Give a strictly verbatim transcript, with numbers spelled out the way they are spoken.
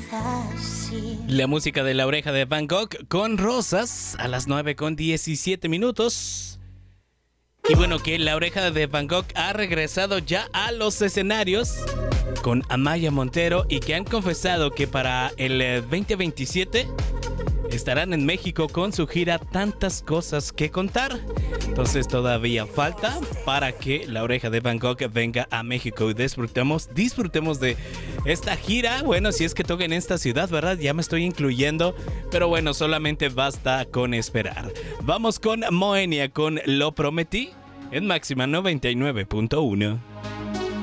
La música de La Oreja de Van Gogh con Rosas a las nueve con diecisiete minutos. Y bueno, que La Oreja de Van Gogh ha regresado ya a los escenarios con Amaya Montero y que han confesado que para el eh, veinte veintisiete estarán en México con su gira Tantas Cosas que Contar. Entonces todavía falta para que La Oreja de Van Gogh venga a México y disfrutemos, disfrutemos de esta gira. Bueno, si es que toca en esta ciudad, ¿verdad? Ya me estoy incluyendo, pero bueno, solamente basta con esperar. Vamos con Moenia con Lo Prometí en Máxima noventa y nueve punto uno.